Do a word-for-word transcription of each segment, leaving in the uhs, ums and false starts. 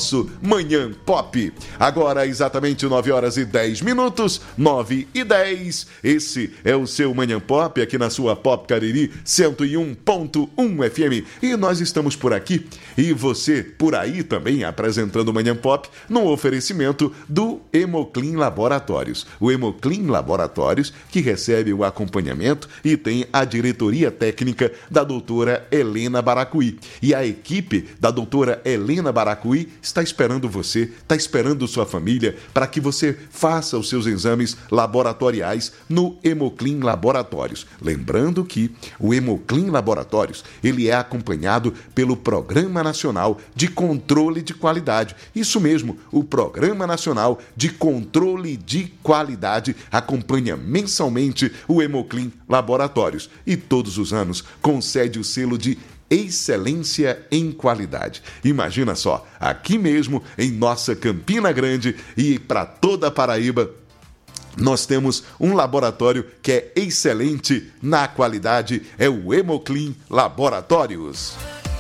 nosso Manhã Pop. Agora, exatamente nove horas e dez minutos, nove e dez. Esse é o seu Manhã Pop, aqui na sua Pop Cariri cento e um ponto um F M. E nós estamos por aqui, e você por aí também, apresentando o Manhã Pop, no oferecimento do Hemoclean Laboratórios. O Hemoclean Laboratórios, que recebe o acompanhamento e tem a diretoria técnica da doutora Helena Baracuí. E a equipe da doutora Helena Baracuí está esperando você, está esperando sua família, para que você faça os seus exames laboratoriais no Hemoclean Laboratórios. Lembrando que o Hemoclean Laboratórios, ele é acompanhado pelo Programa Nacional de Controle de Qualidade. Isso mesmo, o Programa Nacional de Controle de Qualidade acompanha mensalmente o Hemoclean Laboratórios e todos os anos concede o selo de excelência em qualidade. Imagina só, aqui mesmo em nossa Campina Grande e para toda a Paraíba, nós temos um laboratório que é excelente na qualidade, é o Hemoclean Laboratórios.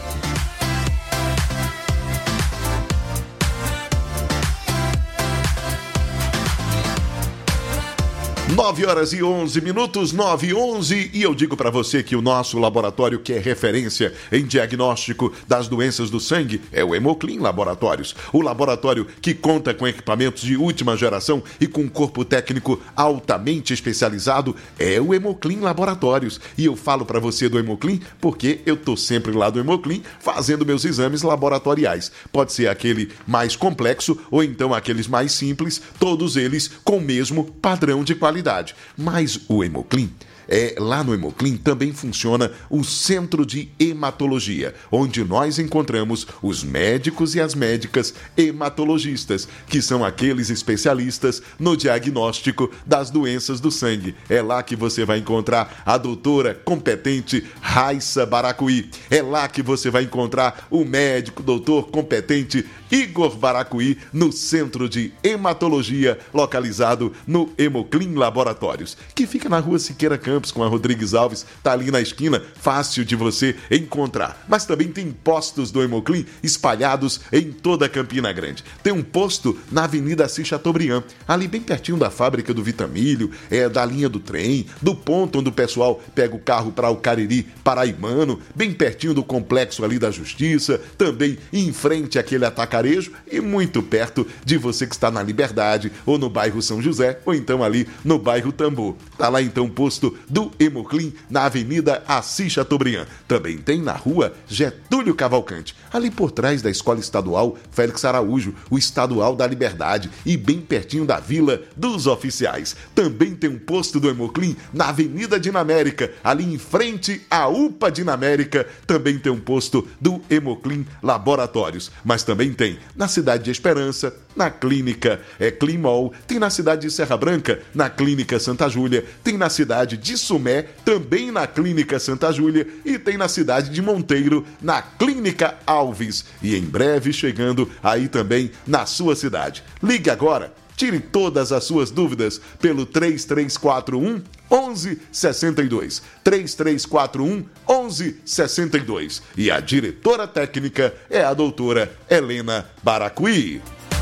nove horas e onze minutos, nove e onze, e eu digo para você que o nosso laboratório, que é referência em diagnóstico das doenças do sangue, é o Hemoclean Laboratórios. O laboratório que conta com equipamentos de última geração e com um corpo técnico altamente especializado é o Hemoclean Laboratórios. E eu falo para você do Hemoclean porque eu tô sempre lá do Hemoclean fazendo meus exames laboratoriais. Pode ser aquele mais complexo ou então aqueles mais simples, todos eles com o mesmo padrão de qualidade. Mas o Hemoclean, é, lá no Hemoclean também funciona o Centro de Hematologia, onde nós encontramos os médicos e as médicas hematologistas, que são aqueles especialistas no diagnóstico das doenças do sangue. É lá que você vai encontrar a doutora competente Raissa Baracuí. É lá que você vai encontrar o médico doutor competente Igor Baracuí, no Centro de Hematologia, localizado no Hemoclean Laboratórios, que fica na rua Siqueira Campos, com a Rodrigues Alves, tá ali na esquina, fácil de você encontrar. Mas também tem postos do Hemoclean espalhados em toda a Campina Grande. Tem um posto na Avenida Assis Chateaubriand, ali bem pertinho da fábrica do Vitamílio, é, da linha do trem, do ponto onde o pessoal pega o carro para o Cariri Paraibano, bem pertinho do complexo ali da Justiça, também em frente àquele atacarejo e muito perto de você que está na Liberdade ou no bairro São José ou então ali no bairro Tambor. Tá lá então o posto do Hemoclean na Avenida Assis Chateaubriand. Também tem na rua Getúlio Cavalcante, ali por trás da Escola Estadual Félix Araújo, o Estadual da Liberdade, e bem pertinho da Vila dos Oficiais. Também tem um posto do Hemoclean na Avenida Dinamérica, ali em frente à U P A Dinamérica. Também tem um posto do Hemoclean Laboratórios, mas também tem na cidade de Esperança, na clínica é, Climol, tem na cidade de Serra Branca, na clínica Santa Júlia, tem na cidade de Sumé, também na clínica Santa Júlia, e tem na cidade de Monteiro, na clínica Alves, e em breve chegando aí também na sua cidade. Ligue agora, tire todas as suas dúvidas pelo três três quatro um, um um seis dois. três três quatro um, um um seis dois. E a diretora técnica é a doutora Helena Baracuí.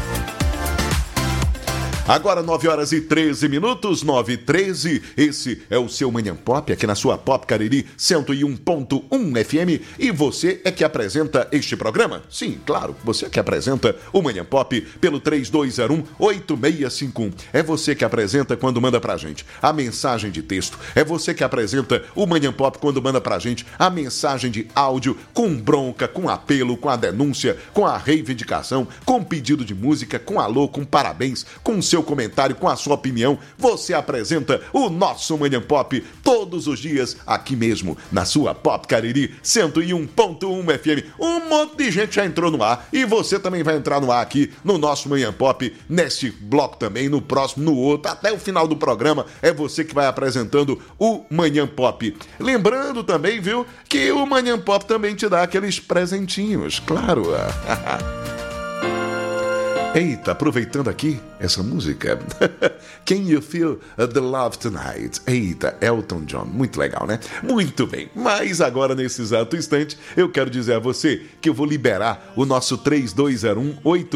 Agora nove horas e treze minutos, nove e treze, esse é o seu Manhã Pop, aqui na sua Pop Cariri cento e um ponto um F M, e você é que apresenta este programa? Sim, claro, você é que apresenta o Manhã Pop pelo três dois zero um, oito seis cinco um. É você que apresenta quando manda pra gente a mensagem de texto, é você que apresenta o Manhã Pop quando manda pra gente a mensagem de áudio com bronca, com apelo, com a denúncia, com a reivindicação, com pedido de música, com alô, com parabéns, com seu comentário, com a sua opinião. Você apresenta o nosso Manhã Pop todos os dias aqui mesmo na sua Pop Cariri cento e um ponto um F M. Um monte de gente já entrou no ar e você também vai entrar no ar aqui no nosso Manhã Pop, neste bloco também, no próximo, no outro, até o final do programa. É você que vai apresentando o Manhã Pop. Lembrando também, viu, que o Manhã Pop também te dá aqueles presentinhos, claro. Eita, aproveitando aqui essa música. Can You Feel the Love Tonight? Eita, Elton John. Muito legal, né? Muito bem. Mas agora, nesse exato instante, eu quero dizer a você que eu vou liberar o nosso três dois zero um, oito